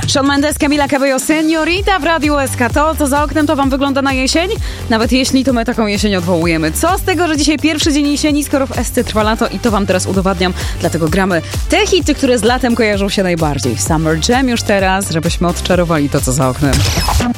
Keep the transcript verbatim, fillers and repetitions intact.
Shawn Mendes, Camila Cabello, Señorita w Radiu S K. To, co za oknem, to wam wygląda na jesień? Nawet jeśli, to my taką jesień odwołujemy. Co z tego, że dzisiaj pierwszy dzień jesieni, skoro w S C trwa lato i to wam teraz udowadniam. Dlatego gramy te hity, które z latem kojarzą się najbardziej. Summer Jam już teraz, żebyśmy odczarowali to, co za oknem.